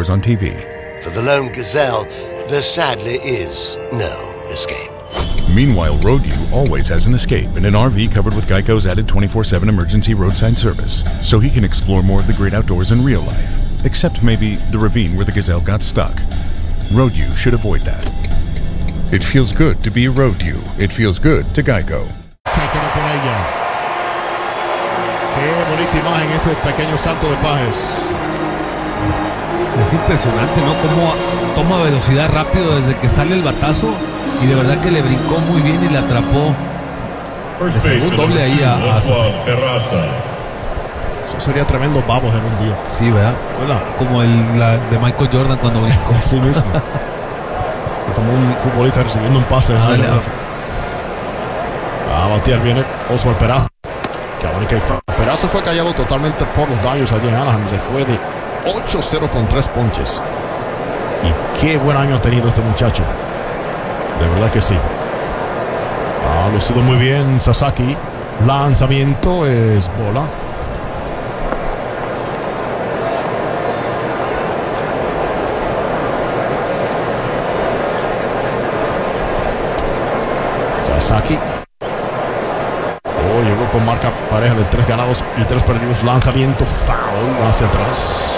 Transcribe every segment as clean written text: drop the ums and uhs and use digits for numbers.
outdoors on TV. For the lone gazelle, there sadly is no escape. Meanwhile, Road-U always has an escape in an RV covered with Geico's added 24/7 emergency roadside service, so he can explore more of the great outdoors in real life, except maybe the ravine where the gazelle got stuck. Road-U should avoid that. It feels good to be Road-U. It feels good to Geico. Se quedó con ella. Qué bonita imagen ese pequeño salto de Páez. Es impresionante, ¿no? Cómo toma velocidad rápido desde que sale el batazo y de verdad que le brincó muy bien y le atrapó. Le sacó un doble ahí a Terraza. Eso sería tremendo babos en un día. Sí, ¿verdad? Como la de Michael Jordan cuando brincó. Sí mismo. Como un futbolista recibiendo un pase. A batear viene Oswald Peraza. Peraza fue callado totalmente por los Dodgers allí en Anaheim. Se fue de 8-0 con 3 ponches. Y qué buen año ha tenido este muchacho. De verdad que sí. Ha lucido muy bien Sasaki. Lanzamiento es bola. Sasaki. Llegó con marca pareja de 3 ganados y 3 perdidos. Lanzamiento foul hacia atrás.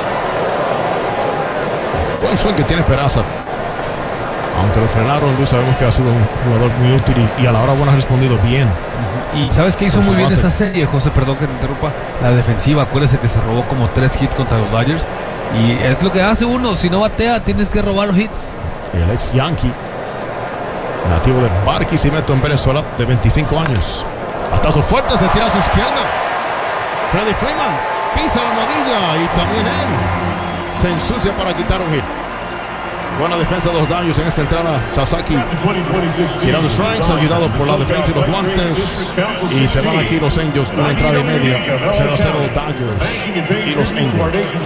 Buen swing que tiene Peraza. Aunque lo frenaron, Luis, sabemos que ha sido un jugador muy útil y a la hora buena ha respondido bien. Y ¿sabes qué hizo muy bien esa serie, José? Perdón que te interrumpa. La defensiva, acuérdese que se robó como 3 hits contra los Dodgers. Y es lo que hace uno. Si no batea, tienes que robar los hits. El ex Yankee, nativo de Barquisimeto en Venezuela, de 25 años. Batazo fuerte, se tira a su izquierda. Freddie Freeman pisa la rodilla y también él se ensucia para quitar un hit. Buena defensa de los Dodgers en esta entrada. Sasaki tirando strikes, ayudado por la defensa y los guantes. Y se van aquí los Angels, una entrada y media. 0-0 Dodgers y los Angels.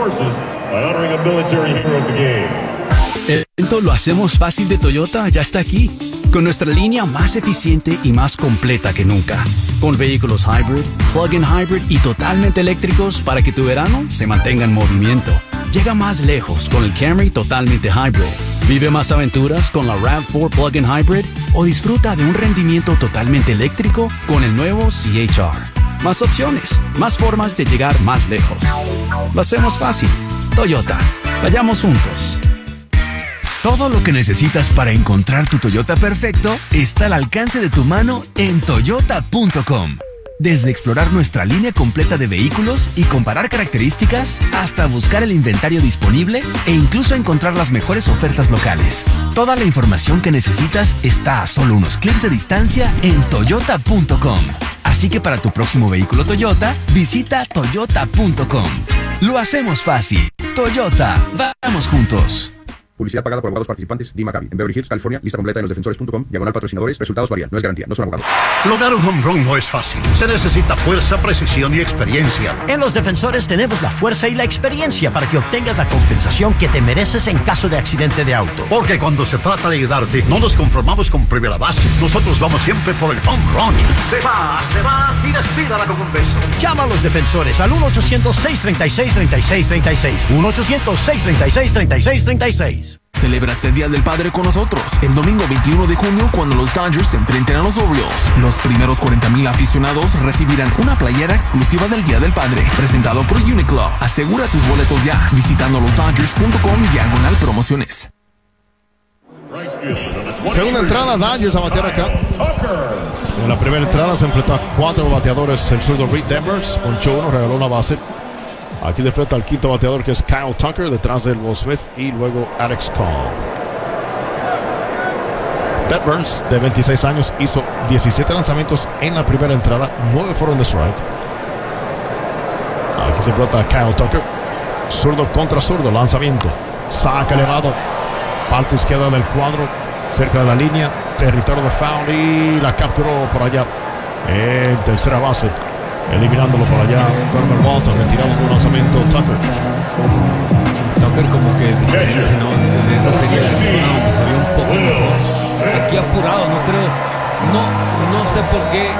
El evento Lo Hacemos Fácil de Toyota ya está aquí, con nuestra línea más eficiente y más completa que nunca. Con vehículos hybrid, plug-in hybrid y totalmente eléctricos para que tu verano se mantenga en movimiento. Llega más lejos con el Camry totalmente hybrid. Vive más aventuras con la RAV4 plug-in hybrid o disfruta de un rendimiento totalmente eléctrico con el nuevo CHR. Más opciones, más formas de llegar más lejos. Lo hacemos fácil. Toyota. Vayamos juntos. Todo lo que necesitas para encontrar tu Toyota perfecto está al alcance de tu mano en toyota.com. Desde explorar nuestra línea completa de vehículos y comparar características, hasta buscar el inventario disponible e incluso encontrar las mejores ofertas locales. Toda la información que necesitas está a solo unos clics de distancia en toyota.com. Así que para tu próximo vehículo Toyota, visita toyota.com. Lo hacemos fácil. Toyota, vamos juntos. Publicidad pagada por abogados participantes. Dee Maccabi, en Beverly Hills, California. Lista completa en losdefensores.com. /patrocinadores. Resultados varían. No es garantía. No son abogados. Lograr un home run no es fácil. Se necesita fuerza, precisión y experiencia. En Los Defensores tenemos la fuerza y la experiencia para que obtengas la compensación que te mereces en caso de accidente de auto. Porque cuando se trata de ayudarte, no nos conformamos con primera base. Nosotros vamos siempre por el home run. Se va y despídala con un beso. Llama a Los Defensores al 1-800-636-3636. 1-800-636-3636. Celebra este Día del Padre con nosotros el domingo 21 de junio cuando los Dodgers se enfrenten a los Orioles. Los primeros 40,000 aficionados recibirán una playera exclusiva del Día del Padre, presentado por Uniqlo. Asegura tus boletos ya visitando losdodgers.com/promociones. Segunda entrada, Dodgers a batear acá. En la primera entrada se enfrentó a 4 bateadores. El zurdo Reed Devers ponchó uno, regaló una base. Aquí se enfrenta al quinto bateador, que es Kyle Tucker, detrás de Will Smith y luego Alex Call. Devers, de 26 años, hizo 17 lanzamientos en la primera entrada, 9 fueron de strike. Aquí se enfrenta a Kyle Tucker, zurdo contra zurdo, lanzamiento, saca elevado, parte izquierda del cuadro, cerca de la línea, territorio de foul y la capturó por allá en tercera base. Eliminándolo por allá, Herbert Walton, retirado con un lanzamiento. Tucker como que ¿no? De esa serie que se vio un poco mejor. Aquí apurado, no creo. No sé por qué